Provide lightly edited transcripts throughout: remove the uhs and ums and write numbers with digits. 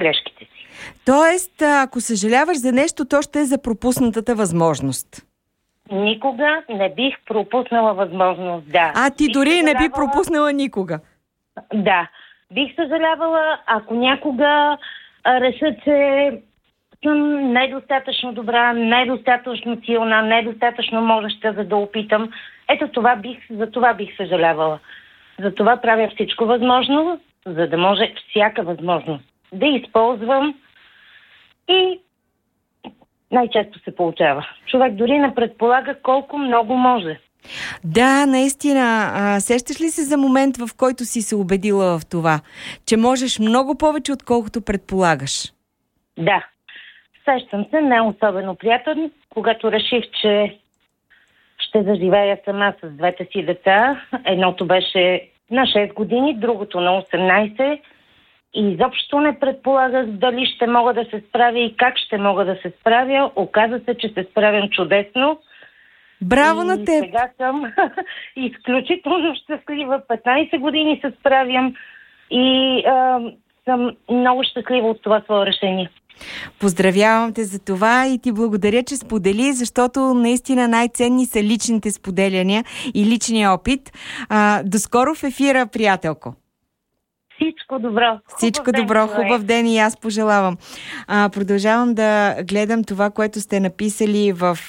грешките си. Тоест, ако съжаляваш за нещо, то ще е за пропуснатата възможност. Никога не бих пропуснала възможност, да. Ти дори не би пропуснала никога. Да. Бих съжалявала, ако някога реша, че съм недостатъчно добра, недостатъчно силна, недостатъчно можеща, за да опитам. Ето за това бих съжалявала. За това правя всичко възможно, за да може всяка възможност да използвам и най-често се получава. Човек дори не предполага колко много може. Да, наистина. Сещаш ли се за момент, в който си се убедила в това, че можеш много повече, отколкото предполагаш? Да. Сещам се, не особено приятен, когато реших, че ще заживея сама с двете си деца. Едното беше на 6 години, другото на 18. И изобщо не предполагах дали ще мога да се справя и как ще мога да се справя. Оказа се, че се справям чудесно. Браво на теб! Сега съм изключително щастлива. 15 години се справям и съм много щастлива от това свое решение. Поздравявам те за това и ти благодаря, че сподели, защото наистина най-ценни са личните споделяния и личния опит. Доскоро в ефира, приятелко! Всичко добро. Всичко добро, хубав ден и аз пожелавам. Продължавам да гледам това, което сте написали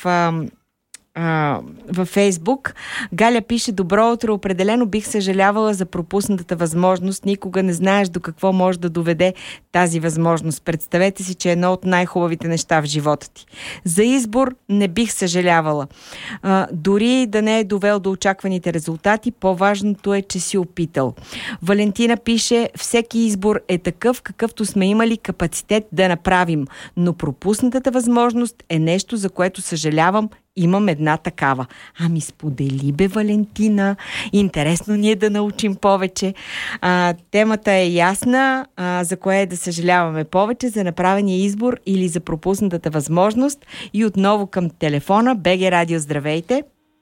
във Фейсбук. Галя пише: добро утро, определено бих съжалявала за пропуснатата възможност. Никога не знаеш до какво може да доведе тази възможност. Представете си, че е едно от най-хубавите неща в живота ти. За избор не бих съжалявала. Дори да не е довел до очакваните резултати, по-важното е, че си опитал. Валентина пише: всеки избор е такъв, какъвто сме имали капацитет да направим, но пропуснатата възможност е нещо, за което съжалявам. Имам една такава. Сподели бе, Валентина. Интересно ни е да научим повече. Темата е ясна. За кое е да съжаляваме повече? За направения избор или за пропуснатата възможност? И отново към телефона. БГ Радио, здравейте.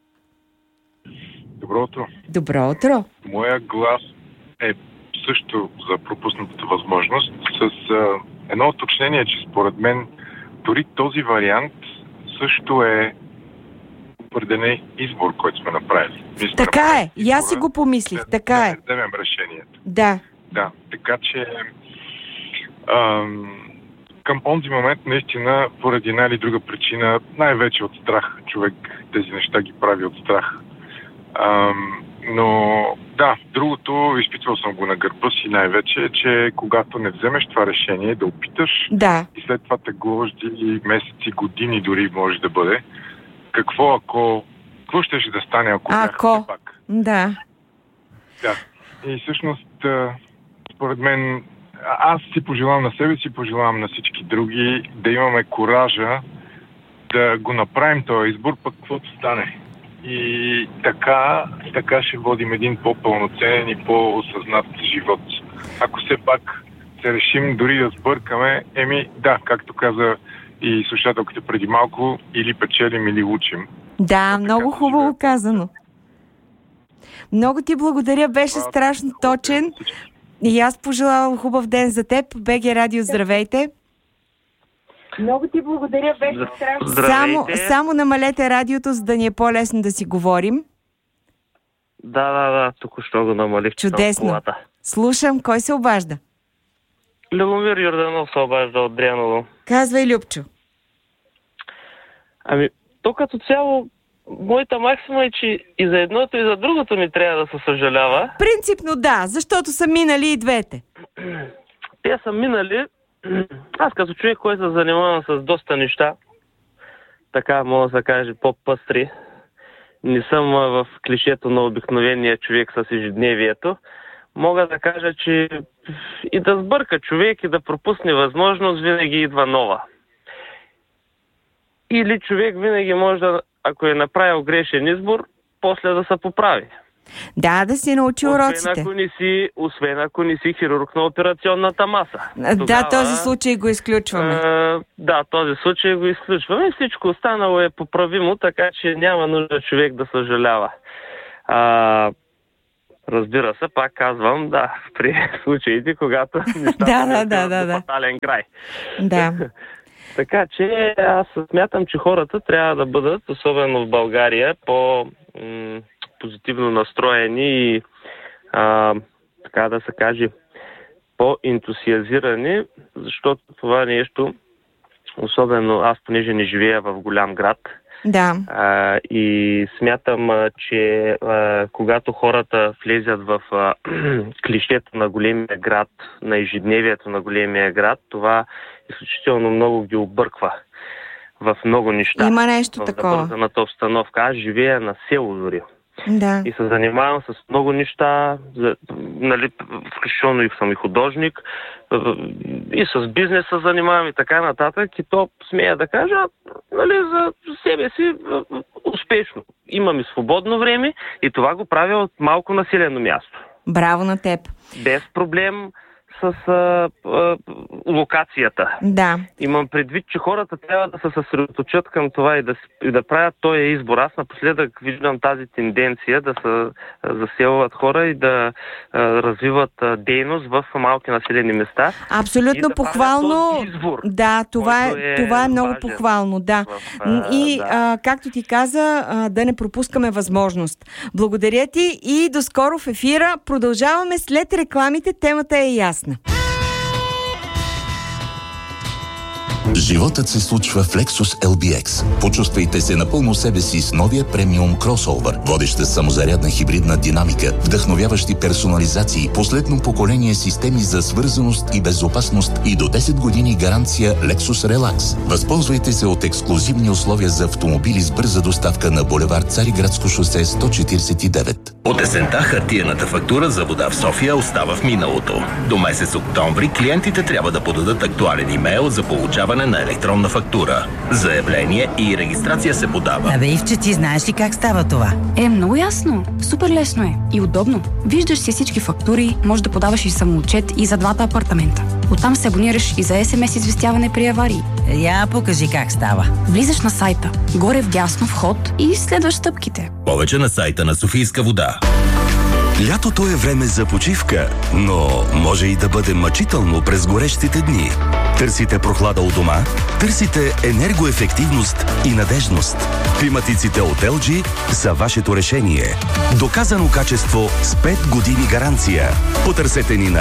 Добро утро. Добро утро. Моя глас е също за пропуснатата възможност с едно уточнение, че според мен дори този вариант също е определен избор, който сме направили. Така е. И аз си го помислих. Така е. Вземем решението. Да. Да. Така че към онзи момент наистина поради една или друга причина, най-вече от страх, човек тези неща ги прави от страх. Но да, другото, изпитвал съм го на гърба си най-вече, че когато не вземеш това решение, да опиташ и след това те гложди месеци, години дори може да бъде. Какво ще да стане, ако все пак? Да. Да. И всъщност, според мен, аз си пожелавам на себе си, пожелавам на всички други да имаме коража да го направим този избор, пък каквото стане. И така ще водим един по-пълноценен и по-осъзнат живот. Ако все пак се решим дори да сбъркаме, да, както каза и слушателката преди малко, или печелим, или учим. Да, много хубаво казано. Много ти благодаря, беше страшно точен. И аз пожелавам хубав ден за теб. БГ Радио, здравейте. Много ти благодаря, беше страшно. Само намалете радиото, за да ни е по-лесно да си говорим. Да, току-що го намалих. Чудесно. Слушам, кой се обажда? Любомир Йорданов се обажда от Дряново. Казвай, Любчо. То като цяло, моята максима е, че и за едното, и за другото ни трябва да се съжалява. Принципно да, защото са минали и двете. Те са минали. Аз като човек, който се занимавам с доста неща, така мога да се каже по-пъстри, не съм в клишето на обикновения човек с ежедневието, мога да кажа, че и да сбърка човек и да пропусне възможност, винаги идва нова. Или човек винаги може да, ако е направил грешен избор, после да се поправи. Да си научи уроците. Освен ако не си хирург на операционната маса. Тогава, този случай го изключваме. Този случай го изключваме. Всичко останало е поправимо, така че няма нужда човек да съжалява. Разбира се, пак казвам, да, при случаите, когато нещата да. фатален край. Да. Така че аз смятам, че хората трябва да бъдат, особено в България, по-позитивно настроени и така да се каже, по-ентусиазирани, защото това нещо, особено аз, понеже не живея в голям град, да. И смятам, че когато хората влезят в клишето на големия град, на ежедневието на големия град, това изключително много ги обърква в много неща. Има нещо в такова. забързаната обстановка. Аз живея на село дори. Да. И се занимавам с много неща, нали, включително и съм и художник, и с бизнес се занимавам и така нататък. И то смея да кажа, нали, за себе си успешно. Имам и свободно време и това го правя от малко населено място. Браво на теб. Без проблем с локацията. Да. Имам предвид, че хората трябва да се съсредоточат към това и да правят този избор. Аз напоследък виждам тази тенденция да се заселват хора и да развиват дейност в малки населени места. Абсолютно да похвално. Избор, да, това е много похвално. Да. Както ти каза, да не пропускаме възможност. Благодаря ти и до скоро в ефира. Продължаваме след рекламите. Темата е ясна. Животът се случва в Lexus LBX. Почувствайте се напълно себе си с новия премиум кросовър. Водеща самозарядна хибридна динамика, вдъхновяващи персонализации, последно поколение системи за свързаност и безопасност и до 10 години гаранция Lexus Relax. Възползвайте се от ексклузивни условия за автомобили с бърза доставка на булевард Цариградско шосе 149. От есента хартиената фактура за вода в София остава в миналото. До месец октомври клиентите трябва да подадат актуален имейл за получаване на електронна фактура. Заявление и регистрация се подава. Абе, Ивче, ти знаеш ли как става това? Много ясно. Супер лесно е. И удобно. Виждаш си всички фактури, можеш да подаваш и самоотчет и за двата апартамента. Оттам се абонираш и за СМС известяване при аварии. Я покажи как става. Влизаш на сайта, горе вдясно вход и следваш стъпките. Повече на сайта на Софийска вода. Лятото е време за почивка, но може и да бъде мъчително през горещите дни. Търсите прохлада у дома? Търсите енергоефективност и надежност. Климатиците от LG са вашето решение. Доказано качество с 5 години гаранция. Потърсете ни на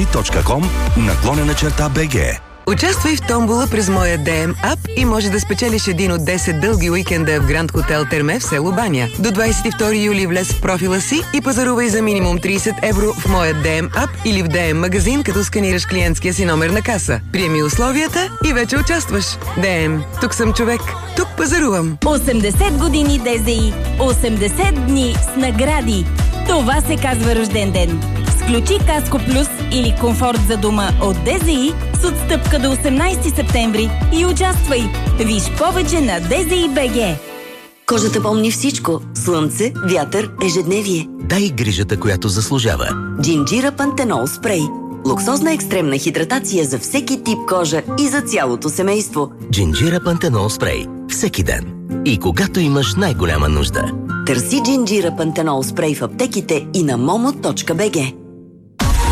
lg.com/BG. Участвай в томбола през моя DM ап и може да спечелиш един от 10 дълги уикенда в Гранд Хотел Терме в село Баня. До 22 юли влез в профила си и пазарувай за минимум 30 евро в моя DM ап или в DM магазин, като сканираш клиентския си номер на каса. Приеми условията и вече участваш. DM. Тук съм човек. Тук пазарувам. 80 години ДЗИ. 80 дни с награди. Това се казва рожден ден. Включи Каско Плюс или Комфорт за дома от ДЗИ с отстъпка до 18 септември и участвай. Виж повече на DZI BG. Кожата помни всичко. Слънце, вятър, ежедневие. Дай грижата, която заслужава. Джинджира Пантенол спрей. Луксозна екстремна хидратация за всеки тип кожа и за цялото семейство. Джинджира Пантенол спрей. Всеки ден. И когато имаш най-голяма нужда. Търси Джинджира Пантенол спрей в аптеките и на momo.bg.